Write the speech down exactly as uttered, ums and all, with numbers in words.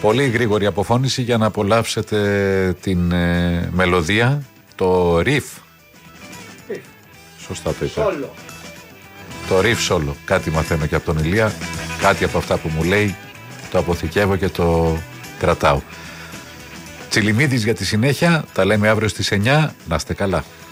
Πολύ γρήγορη αποφώνηση για να απολαύσετε την ε, μελωδία, το riff. Riff. Σωστά το είπα. Solo. Το riff solo. Κάτι μαθαίνω και από τον Ηλία. Κάτι από αυτά που μου λέει το αποθηκεύω και το κρατάω. Τσιλιμίδης για τη συνέχεια. Τα λέμε αύριο στις εννιά. Να είστε καλά.